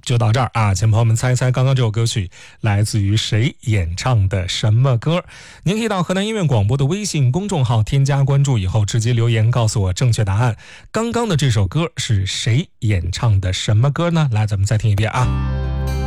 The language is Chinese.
就到这儿啊，请朋友们猜一猜，刚刚这首歌曲来自于谁演唱的什么歌？您可以到河南音乐广播的微信公众号添加关注以后，直接留言告诉我正确答案。刚刚的这首歌是谁演唱的什么歌呢？来，咱们再听一遍啊。